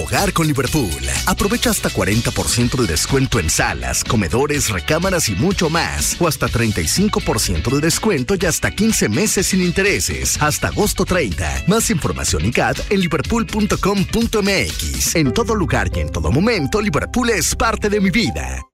hogar con Liverpool. Aprovecha hasta 40% de descuento en salas, comedores, recámaras y mucho más. O hasta 35% de descuento y hasta 15 meses sin intereses. Hasta agosto 30. Más información y CAT en liverpool.com.mx. En todo lugar y en todo momento, Liverpool es parte de mi vida.